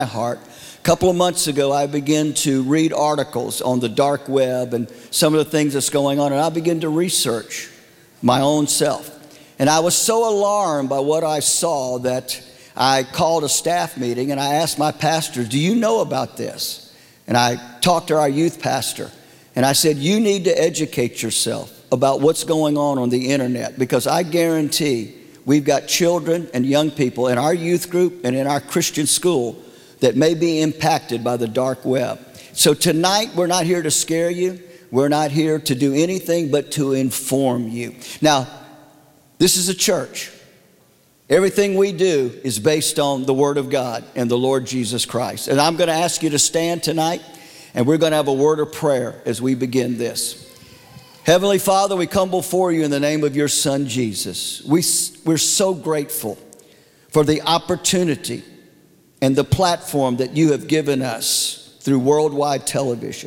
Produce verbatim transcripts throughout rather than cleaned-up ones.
my heart. A couple of months ago, I began to read articles on the dark web and some of the things that's going on, and I began to research my own self. And I was so alarmed by what I saw that I called a staff meeting and I asked my pastor, do you know about this? And I talked to our youth pastor and I said, you need to educate yourself about what's going on on the internet, because I guarantee we've got children and young people in our youth group and in our Christian school that may be impacted by the dark web. So tonight, we're not here to scare you. We're not here to do anything but to inform you. Now, this is a church. Everything we do is based on the Word of God and the Lord Jesus Christ. And I'm going to ask you to stand tonight, and we're going to have a word of prayer as we begin this. Heavenly Father, we come before you in the name of your Son, Jesus. We, we're so grateful for the opportunity and the platform that you have given us through worldwide television.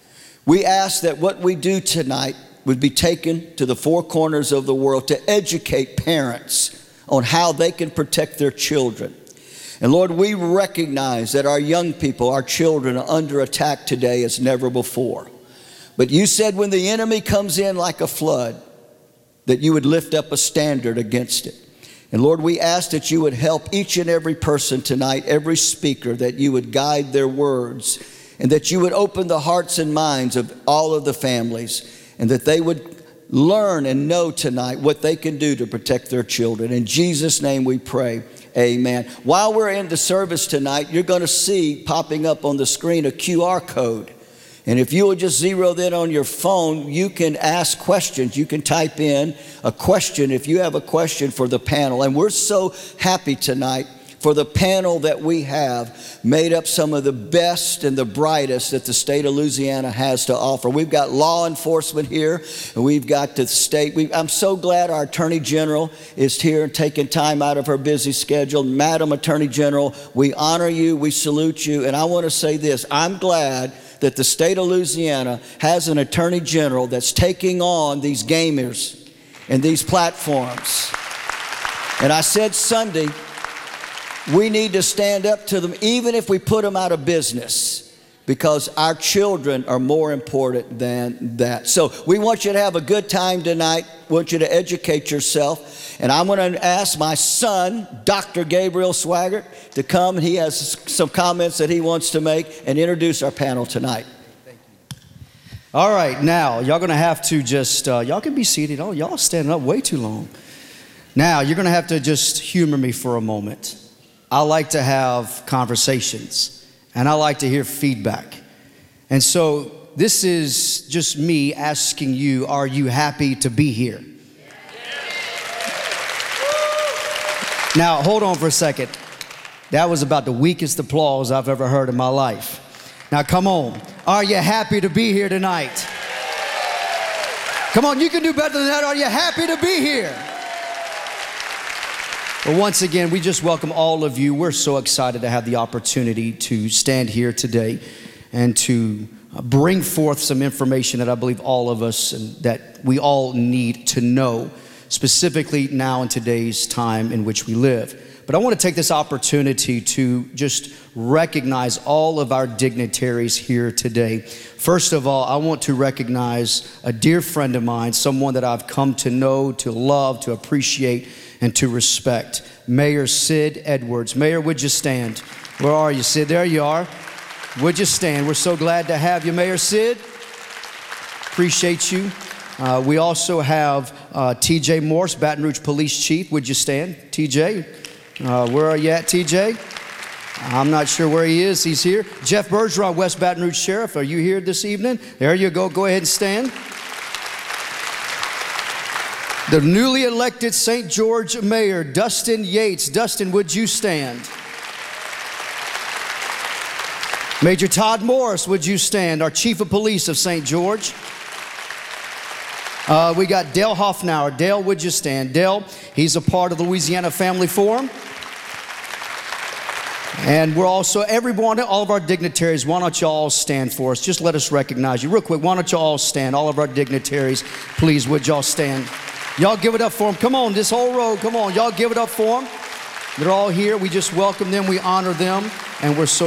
We ask that what we do tonight would be taken to the four corners of the world to educate parents on how they can protect their children. And Lord, we recognize that our young people, our children, are under attack today as never before. But you said when the enemy comes in like a flood, that you would lift up a standard against it. And Lord, we ask that you would help each and every person tonight, every speaker, that you would guide their words, and that you would open the hearts and minds of all of the families, and that they would learn and know tonight what they can do to protect their children. In Jesus' name we pray, amen. While we're in the service tonight, you're going to see popping up on the screen a Q R code. And if you will just zero that on your phone, you can ask questions. You can type in a question if you have a question for the panel. And we're so happy tonight for the panel that we have, made up some of the best and the brightest that the state of Louisiana has to offer. We've got law enforcement here, and we've got the state. We, I'm so glad our Attorney General is here and taking time out of her busy schedule. Madam Attorney General, we honor you, we salute you, and I want to say this. I'm glad that the state of Louisiana has an Attorney General that's taking on these gamers and these platforms. And I said Sunday, we need to stand up to them, even if we put them out of business, because our children are more important than that. So we want you to have a good time tonight. We want you to educate yourself. And I'm going to ask my son, Doctor Gabriel Swaggart, to come. He has some comments that he wants to make and introduce our panel tonight. Thank you. All right, now, y'all going to have to just, uh, y'all can be seated. Oh, y'all standing up way too long. Now, you're going to have to just humor me for a moment. I like to have conversations, and I like to hear feedback. And so this is just me asking you, are you happy to be here? Now, hold on for a second. That was about the weakest applause I've ever heard in my life. Now, come on. Are you happy to be here tonight? Come on, you can do better than that. Are you happy to be here? Well, once again, we just welcome all of you. We're so excited to have the opportunity to stand here today and to bring forth some information that I believe all of us and that we all need to know, specifically now in today's time in which we live. But I want to take this opportunity to just recognize all of our dignitaries here today. First of all, I want to recognize a dear friend of mine, someone that I've come to know, to love, to appreciate, and to respect. Mayor Sid Edwards. Mayor, would you stand? Where are you, Sid? There you are. Would you stand? We're so glad to have you, Mayor Sid. Appreciate you. Uh, we also have uh, T J Morse, Baton Rouge Police Chief. Would you stand, T J? Uh, where are you at, T J? I'm not sure where he is. He's here. Jeff Bergeron, West Baton Rouge Sheriff. Are you here this evening? There you go. Go ahead and stand. The newly elected Saint George Mayor, Dustin Yates. Dustin, would you stand? Major Todd Morris, would you stand? Our Chief of Police of Saint George. Uh, we got Dale Hoffnauer. Dale, would you stand? Dale, he's a part of the Louisiana Family Forum. And we're also, everyone, all of our dignitaries, why don't you all stand for us? Just let us recognize you. Real quick, why don't you all stand? All of our dignitaries, please, would y'all stand? Y'all give it up for them. Come on, this whole row, come on. Y'all give it up for them. They're all here. We just welcome them. We honor them. And we're so